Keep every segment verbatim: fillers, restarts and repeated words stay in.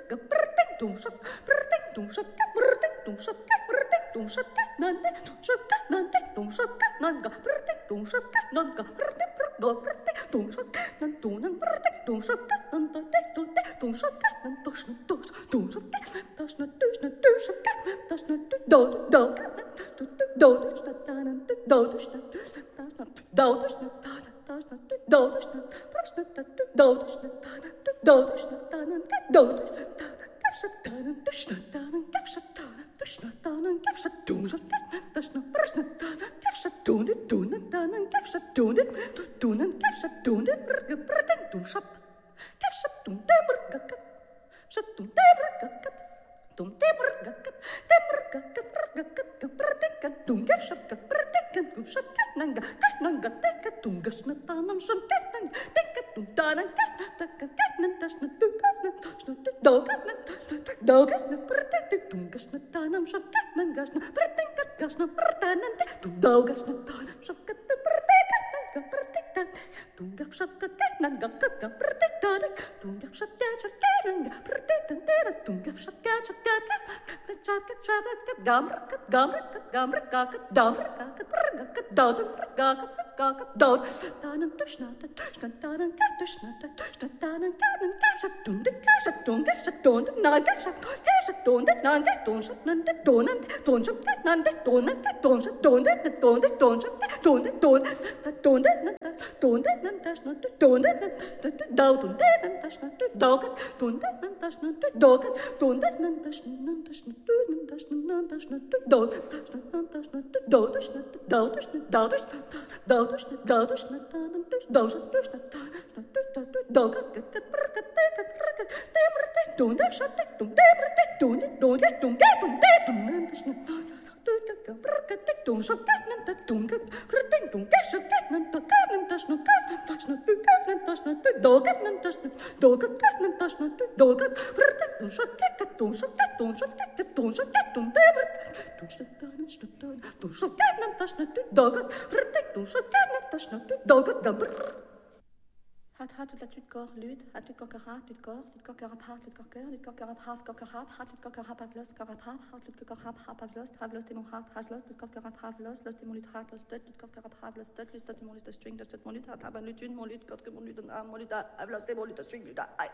Hat hat la tut cor lut, hat tut cocara, tut cor, tut cocara part, tut cocker, tut cocara part, cocara, hat tut cocara pavlos, cocara, hat tut cocara pavlos, travlos de mon heart, haslos, tut cocara pavlos, los de mon lut heart, los tut cocara pavlos, tut los de mon lut string, los de mon lut hat aber lut une mon lut, cotte mon lut un arm, mon lut avlos de mon lut string, lut ai.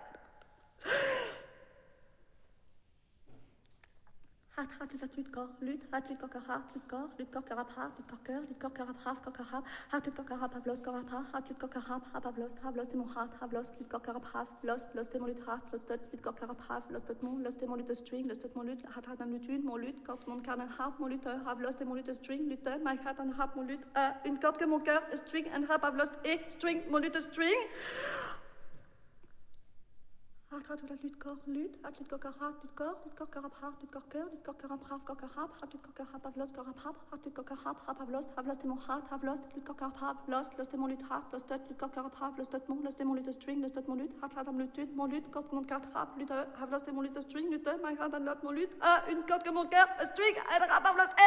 Hat hat la tut cor lut, hat tut cocara, tut cor, tut cocara part, tut cocker, tut cocara part, cocara, hat tut cocara pavlos, cocara, hat tut cocara pavlos, travlos de mon heart, havlos, tut cocara pavlos, los de mon lut heart, los tut tut cocara pavlos, tut mon, los de mon lut string, los tut mon lut hat hat un lut une mon lut, cotte mon can un harp, mon lut havlos de mon lut string, lut my hat un harp mon lut, une cotte que mon cœur string and harp havlos et string mon lut string. Hat hat la lut cor lut, hat lut cocara, lut cor, lut cocara part, lut cocker, lut cocara part, cocara, hat lut cocara pavlos, cocara part, hat lut cocara pavlos, havlos de mon heart, havlos, lut cocara pavlos, los de mon lut heart, los tut lut cocara pavlos, tut mon, los de mon lut string, los tut mon lut, hat hat am lut tut, mon lut, cotte mon cat harp, lut havlos de mon lut string, lut my hat un lot mon lut, une cotte que mon cœur string, and harp havlos